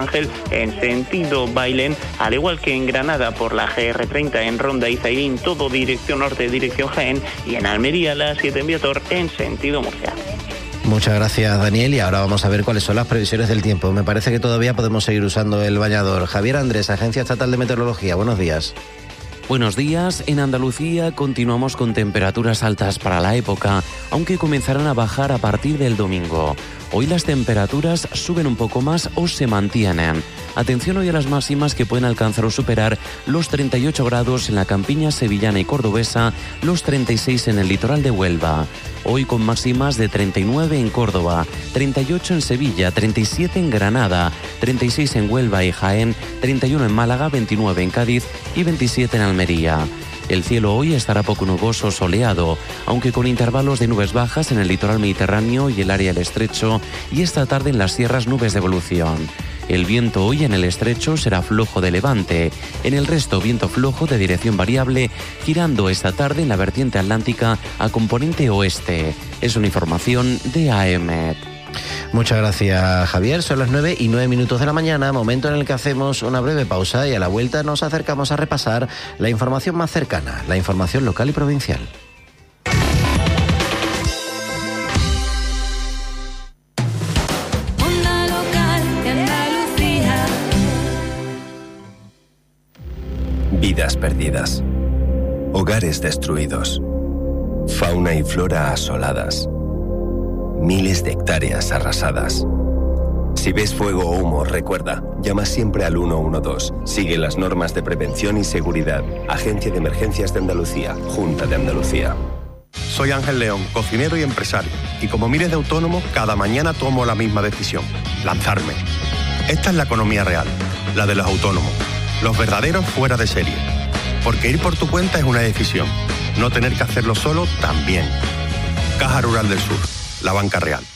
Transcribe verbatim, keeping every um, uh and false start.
Ángel en sentido Bailén, al igual que en Granada por la G R treinta en Ronda y Zaidín, todo dirección norte, dirección Jaén, y en Almería la siete en Viator en sentido Murcia. Muchas gracias, Daniel, y ahora vamos a ver cuáles son las previsiones del tiempo. Me parece que todavía podemos seguir usando el bañador. Javier Andrés, Agencia Estatal de Meteorología, buenos días. Buenos días. En Andalucía continuamos con temperaturas altas para la época, aunque comenzarán a bajar a partir del domingo. Hoy las temperaturas suben un poco más o se mantienen. Atención hoy a las máximas que pueden alcanzar o superar los treinta y ocho grados en la campiña sevillana y cordobesa, los treinta y seis en el litoral de Huelva. Hoy con máximas de treinta y nueve en Córdoba, treinta y ocho en Sevilla, treinta y siete en Granada, treinta y seis en Huelva y Jaén, treinta y uno en Málaga, veintinueve en Cádiz y veintisiete en Almería. El cielo hoy estará poco nuboso, soleado, aunque con intervalos de nubes bajas en el litoral mediterráneo y el área del estrecho, y esta tarde en las sierras nubes de evolución. El viento hoy en el estrecho será flojo de levante, en el resto viento flojo de dirección variable, girando esta tarde en la vertiente atlántica a componente oeste. Es una información de A E M E T. Muchas gracias, Javier. Son las nueve y nueve minutos de la mañana, momento en el que hacemos una breve pausa y a la vuelta nos acercamos a repasar la información más cercana, la información local y provincial. Onda Local de Andalucía. Vidas perdidas. Hogares destruidos. Fauna y flora asoladas. Miles de hectáreas arrasadas. Si ves fuego o humo, recuerda, llama siempre al uno uno dos. Sigue las normas de prevención y seguridad. Agencia de Emergencias de Andalucía, Junta de Andalucía. Soy Ángel León, cocinero y empresario. Y como miles de autónomos, cada mañana tomo la misma decisión: lanzarme. Esta es la economía real, la de los autónomos, los verdaderos fuera de serie. Porque ir por tu cuenta es una decisión. No tener que hacerlo solo, también. Caja Rural del Sur. La banca real.